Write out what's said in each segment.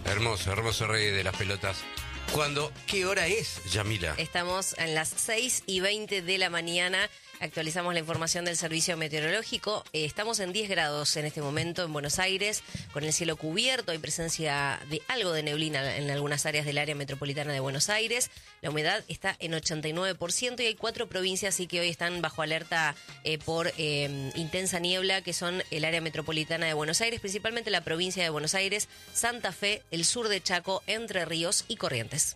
Hermoso, hermoso rey de las pelotas. ¿Qué hora es, Yamila? Estamos en las 6:20 de la mañana. Actualizamos la información del servicio meteorológico. Estamos en 10 grados en este momento en Buenos Aires, con el cielo cubierto. Hay presencia de algo de neblina en algunas áreas del área metropolitana de Buenos Aires. La humedad está en 89% y hay 4 provincias sí que hoy están bajo alerta por intensa niebla, que son el área metropolitana de Buenos Aires, principalmente la provincia de Buenos Aires, Santa Fe, el sur de Chaco, Entre Ríos y Corrientes.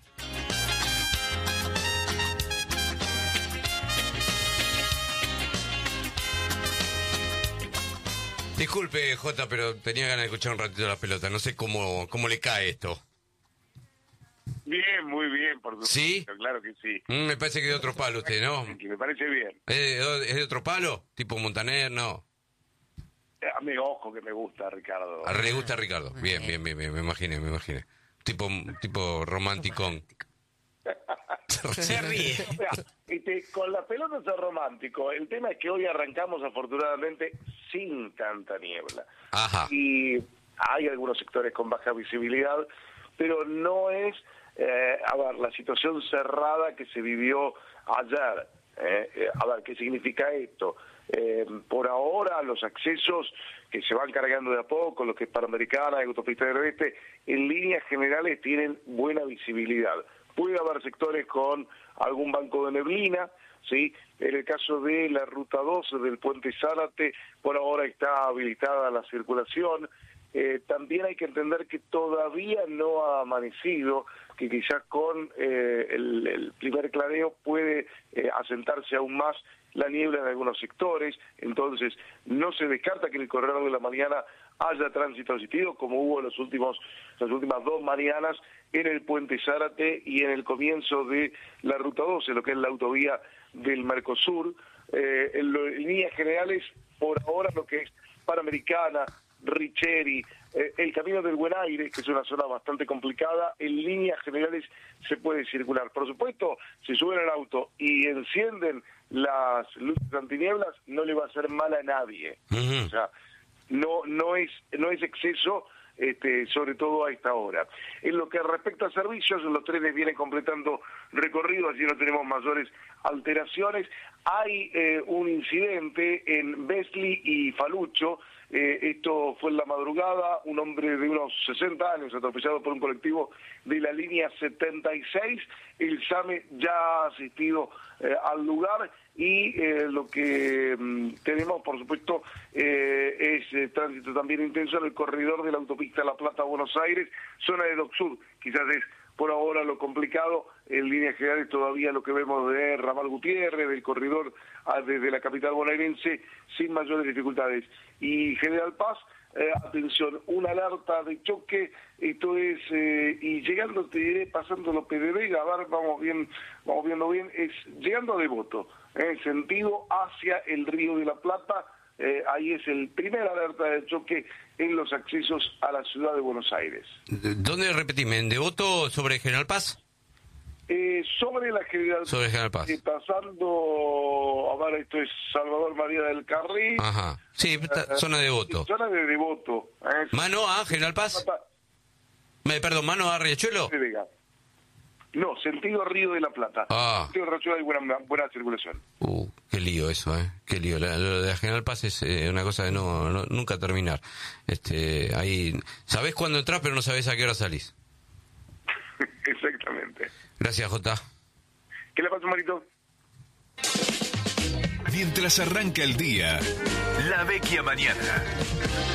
Disculpe, Jota, pero tenía ganas de escuchar un ratito la pelota. No sé cómo le cae esto. Bien, muy bien, por supuesto. ¿Sí? Claro que sí. Me parece que es de otro palo usted, ¿no? Me parece bien. ¿Es de otro palo? ¿Tipo Montaner? No. A mí, ojo, que me gusta, Ricardo. Le gusta a Ricardo. Bien, me imaginé. Tipo romanticón. Se ríe. O sea, con la pelota es romántico. El tema es que hoy arrancamos afortunadamente sin tanta niebla. Ajá. Y hay algunos sectores con baja visibilidad, pero no es, la situación cerrada que se vivió ayer. ¿Qué significa esto? Por ahora los accesos que se van cargando de a poco, lo que es Panamericana y Autopista del Oeste, en líneas generales tienen buena visibilidad. Puede haber sectores con algún banco de neblina, ¿sí? En el caso de la Ruta 12 del Puente Zárate, por ahora está habilitada la circulación. También hay que entender que todavía no ha amanecido, que quizás con el primer clareo puede asentarse aún más la niebla en algunos sectores, entonces no se descarta que en el corredor de la mañana haya tránsito asistido, como hubo en las últimas 2 mañanas en el Puente Zárate y en el comienzo de la Ruta 12, lo que es la autovía del Mercosur. En líneas generales, por ahora lo que es Panamericana, Richeri, el Camino del Buen Aire, que es una zona bastante complicada, en líneas generales se puede circular. Por supuesto, si suben al auto y encienden las luces antinieblas, no le va a hacer mal a nadie. Uh-huh. O sea, no es exceso, sobre todo a esta hora. En lo que respecta a servicios, los trenes vienen completando recorrido, así no tenemos mayores alteraciones. Hay un incidente en Besli y Falucho. Esto fue en la madrugada, un hombre de unos 60 años atropellado por un colectivo de la línea 76, el SAME ya ha asistido al lugar y lo que tenemos, por supuesto, es tránsito también intenso en el corredor de la autopista La Plata-Buenos Aires, zona de Dock Sur, quizás es por ahora lo complicado, en líneas generales todavía lo que vemos de Ramal Gutiérrez, del corredor desde la capital bonaerense, sin mayores dificultades. Y General Paz, atención, una alerta de choque, esto es, y llegando, te diré, pasando los PDB, a ver, vamos viendo bien, es llegando a Devoto, en sentido hacia el Río de la Plata. Ahí es el primer alerta de choque en los accesos a la ciudad de Buenos Aires. ¿Dónde repetime? ¿En Devoto sobre General Paz? Sobre la General Paz. Pasando, a ver, esto es Salvador María del Carril. Ajá. Sí, zona de Devoto. Zona de Devoto. ¿Mano a General Paz? Perdón, ¿mano a Riachuelo? No, sentido Río de la Plata. Sentido Riachuelo hay buena circulación. Qué lío eso, qué lío. Lo de la General Paz es una cosa de nunca terminar. Ahí sabés cuándo entras, pero no sabés a qué hora salís. Exactamente. Gracias, Jota. ¿Qué le pasa, Marito? Mientras arranca el día, La Vecchia Mañana.